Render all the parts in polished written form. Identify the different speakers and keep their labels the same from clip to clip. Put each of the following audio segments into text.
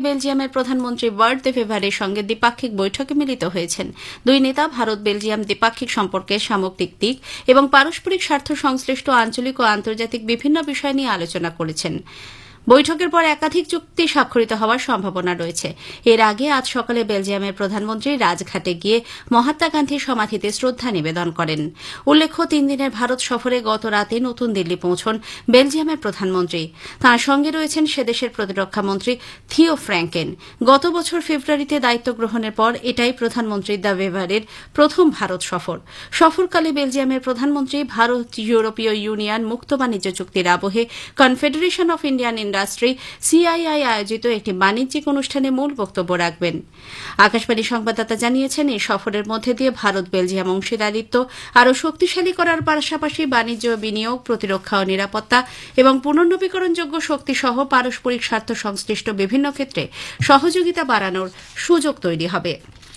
Speaker 1: বেলজিয়ামের প্রধানমন্ত্রী বার্ট দে ভেভারের সঙ্গে দ্বিপাক্ষিক বৈঠকে মিলিত হয়েছেন। দুই নেতা ভারত বেলজিয়াম দ্বিপাক্ষিক সম্পর্কের সামগ্রিক দিক এবং পারস্পরিক স্বার্থ সংশ্লিষ্ট আঞ্চলিক ও আন্তর্জাতিক বিভিন্ন বিষয় নিয়ে আলোচনা করেছেন। বৈঠকের পর একাধিক চুক্তি স্বাক্ষরিত হওয়ার সম্ভাবনা রয়েছে। এর আগে আজ সকালে বেলজিয়ামের প্রধানমন্ত্রী রাজঘাটে গিয়ে মহাত্মা গান্ধীর সমাধিতে শ্রদ্ধা নিবেদন করেন। উল্লেখ্য, 3 দিনের ভারত সফরে গত রাতে নতুন দিল্লি পৌঁছন বেলজিয়ামের প্রধানমন্ত্রী। তাঁর সঙ্গে রয়েছেন সেদেশের প্রতিরক্ষামন্ত্রী থিও ফ্র্যাঙ্কেন। গত বছর ফেব্রুয়ারিতে দায়িত্ব গ্রহণের পর এটাই প্রধানমন্ত্রী দে ভেভারের প্রথম ভারত সফর। সফরকালে বেলজিয়ামের প্রধানমন্ত্রী ভারত ইউরোপীয় ইউনিয়ন মুক্ত বাণিজ্য চুক্তির আবহে confederation of Indian industry CII আয়োজিত একটি বাণিজ্যিক অনুষ্ঠানে মূল বক্তব্য রাখবেন। আকাশবাণী সংবাদদাতা জানিয়েছেন, এই সফরের মধ্যে দিয়ে ভারত বেলজিয়াম অংশীদারিত্ব আরও শক্তিশালী করার পাশাপাশি বাণিজ্য, বিনিয়োগ, প্রতিরক্ষা ও নিরাপত্তা এবং পুনর্নবীকরণযোগ্য শক্তি সহ পারস্পরিক স্বার্থ সংশ্লিষ্ট বিভিন্ন ক্ষেত্রে সহযোগিতা বাড়ানোর সুযোগ তৈরি হবে।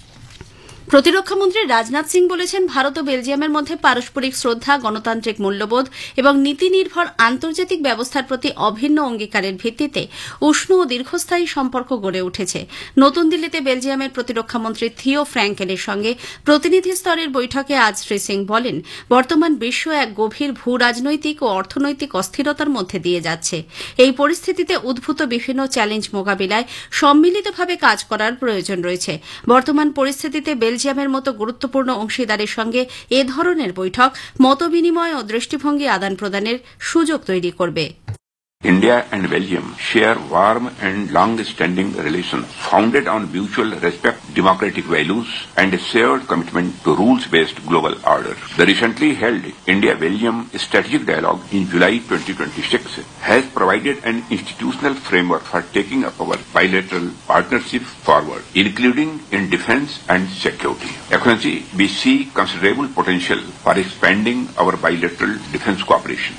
Speaker 1: প্রতিরক্ষামন্ত্রী রাজনাথ সিং বলেছেন, ভারত ও বেলজিয়ামের মধ্যে পারস্পরিক শ্রদ্ধা, গণতান্ত্রিক মূল্যবোধ এবং নীতি নির্ভর আন্তর্জাতিক ব্যবস্থার প্রতি অভিন্ন অঙ্গীকারের ভিত্তিতে উষ্ণ ও দীর্ঘস্থায়ী সম্পর্ক গড়ে উঠেছে। নতুন দিল্লিতে বেলজিয়ামের প্রতিরক্ষামন্ত্রী থিও ফ্র্যাঙ্কেনের সঙ্গে প্রতিনিধি স্তরের বৈঠকে আজ শ্রী সিং বলেন, বর্তমান বিশ্ব এক গভীর ভূ রাজনৈতিক ও অর্থনৈতিক অস্থিরতার মধ্যে দিয়ে যাচ্ছে। এই পরিস্থিতিতে উদ্ভূত বিভিন্ন চ্যালেঞ্জ মোকাবিলায় সম্মিলিতভাবে কাজ করার প্রয়োজন রয়েছে। বর্তমান পরিস্থিতিতে বেলজিয়ামের মতো গুরুত্বপূর্ণ অংশীদারের সঙ্গে এ ধরনের বৈঠক মতবিনিময় ও দৃষ্টিভঙ্গি আদান প্রদানের সুযোগ তৈরি করবে।
Speaker 2: India and Belgium share warm and long-standing relations founded on mutual respect, democratic values, and a shared commitment to rules-based global order. The recently held India-Belgium Strategic Dialogue in July 2026 has provided an institutional framework for taking up our bilateral partnership forward, including in defense and security. Accordingly, we see considerable potential for expanding our bilateral defense cooperation.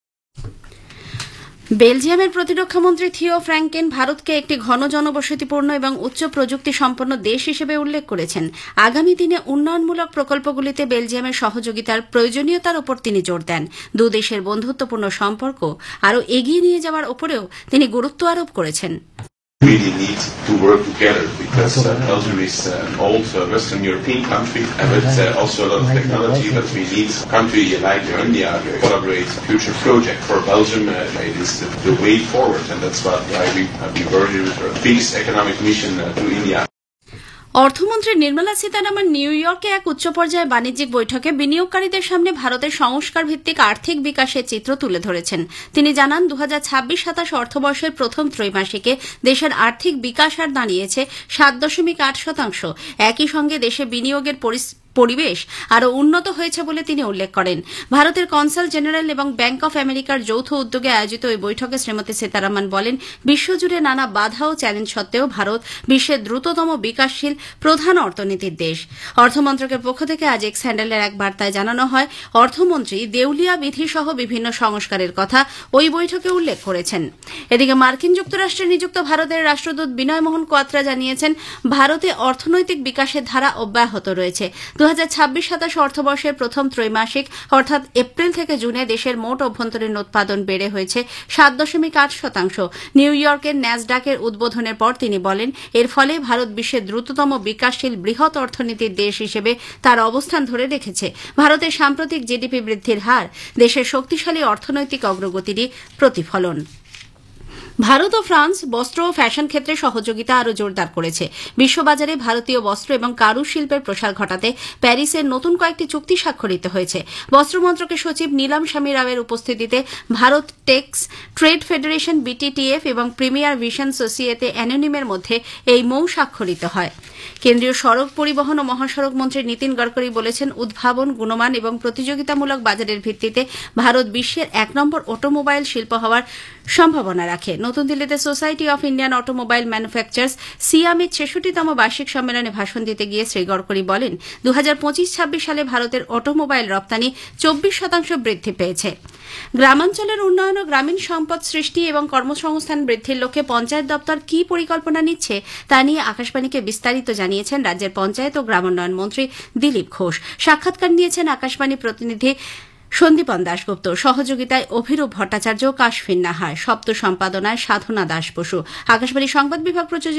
Speaker 1: বেলজিয়ামের প্রতিরক্ষামন্ত্রী Theo ফ্র্যাঙ্কেন ভারতকে একটি ঘন জনবসতিপূর্ণ এবং উচ্চ প্রযুক্তি সম্পন্ন দেশ হিসেবে উল্লেখ করেছেন। আগামী দিনে উন্নয়নমূলক প্রকল্পগুলিতে বেলজিয়ামের সহযোগিতার প্রয়োজনীয়তার উপর তিনি জোর দেন। দুদেশের বন্ধুত্বপূর্ণ সম্পর্ক আরও এগিয়ে নিয়ে যাওয়ার উপরেও তিনি গুরুত্ব আরোপ করেছেন।
Speaker 3: We really need to work together because Belgium is an old Western European country and with also a lot of technology, but we need a country like India to collaborate future projects. For Belgium, it is the way forward, and that's why we have been working with a peace economic mission to India.
Speaker 1: অর্থমন্ত্রী Nirmala Sitharaman new ইয়র্কে এক উচ্চ পর্যায়ে বাণিজ্যিক বৈঠকে বিনিয়োগকারীদের সামনে ভারতের সংস্কার ভিত্তিক আর্থিক বিকাশের চিত্র তুলে ধরেছেন। তিনি জানান, 2026-27 অর্থবর্ষের প্রথম ত্রৈমাসিকে দেশের আর্থিক বিকাশ হার দাঁড়িয়েছে 7.8%। একই সঙ্গে দেশে বিনিয়োগের পরিবেশ আরও উন্নত হয়েছে বলে তিনি উল্লেখ করেন। ভারতের কনসাল জেনারেল এবং ব্যাংক অফ আমেরিকার যৌথ উদ্যোগে আয়োজিত ওই বৈঠকে শ্রীমতী সীতারামন বলেন, বিশ্বজুড়ে নানা বাধা ও চ্যালেঞ্জ সত্ত্বেও ভারত বিশ্বের দ্রুততম বিকাশশীল প্রধান অর্থনীতির দেশ। অর্থমন্ত্রকের পক্ষ থেকে আজ এক্স হ্যান্ডেলের এক বার্তায় জানানো হয়, অর্থমন্ত্রী দেউলিয়া বিধি সহ বিভিন্ন সংস্কারের কথা ওই বৈঠকে উল্লেখ করেছেন। এদিকে মার্কিন যুক্তরাষ্ট্রে নিযুক্ত ভারতের রাষ্ট্রদূত বিনয় মোহন কোয়াত্রা জানিয়েছেন, ভারতে অর্থনৈতিক বিকাশের ধারা অব্যাহত রয়েছে। 2026-27 অর্থবর্ষের প্রথম ত্রৈমাসিক অর্থাৎ এপ্রিল থেকে জুনে দেশের মোট অভ্যন্তরীণ উৎপাদন বেড়ে হয়েছে 7.8%। নিউ ইয়র্কের ন্যাসডাকের উদ্বোধনের পর তিনি বলেন, এর ফলে ভারত বিশ্বের দ্রুততম বিকাশশীল বৃহৎ অর্থনীতির দেশ হিসেবে তার অবস্থান ধরে রেখেছে। ভারতের সাম্প্রতিক জিডিপি বৃদ্ধির হার দেশের শক্তিশালী অর্থনৈতিক অগ্রগতিরই প্রতিফলন। ভারত ও ফ্রান্স বস্ত্র ও ফ্যাশন ক্ষেত্রে সহযোগিতা আরও জোরদার করেছে। বিশ্ববাজারে ভারতীয় বস্ত্র এবং কারুশিল্পের প্রসার ঘটাতে প্যারিসের নতুন কয়েকটি চুক্তি স্বাক্ষরিত হয়েছে। বস্ত্রমন্ত্রকের সচিব নীলাম স্বামী রাওয়ের উপস্থিতিতে ভারত টেক্স ট্রেড ফেডারেশন বিটিটিএফ এবং প্রিমিয়ার ভিশন সোসিয়েতে অ্যানোনিমের মধ্যে এই মৌ স্বাক্ষরিত হয়। কেন্দ্রীয় সড়ক পরিবহন ও মহাসড়ক মন্ত্রী নীতিন গডকরি বলেছেন, উদ্ভাবন, গুণমান এবং প্রতিযোগিতামূলক বাজারের ভিত্তিতে ভারত বিশ্বের 1 নম্বর অটোমোবাইল শিল্প হওয়ার সম্ভাবনা রাখে। নতুন দিল্লিতে society of Indian automobile manufacturers সিয়ামের 66তম বার্ষিক সম্মেলনে ভাষণ দিতে গিয়ে শ্রী গডকরি বলেন, 2025-26 সালে ভারতের অটোমোবাইল রপ্তানি 24% বৃদ্ধি পেয়েছে। গ্রামাঞ্চলের উন্নয়ন ও গ্রামীণ সম্পদ সৃষ্টি এবং কর্মসংস্থান বৃদ্ধির লক্ষ্যে পঞ্চায়েত দপ্তর কি পরিকল্পনা নিচ্ছে তা নিয়ে আকাশবাণীকে বিস্তারিত জানিয়েছেন রাজ্যের পঞ্চায়েত ও গ্রামোন্নয়ন মন্ত্রী দিলীপ ঘোষ। সাক্ষাৎকার নিয়েছেন আকাশবাণী প্রতিনিধি সন্দীপন দাশগুপ্ত। সহযোগিতায় অভিরূপ ভট্টাচার্য, কাশফিন নাহার, শব্দ সম্পাদনায় সাধনা দাস বসু। আকাশবাণী সংবাদ বিভাগ প্রযোজিত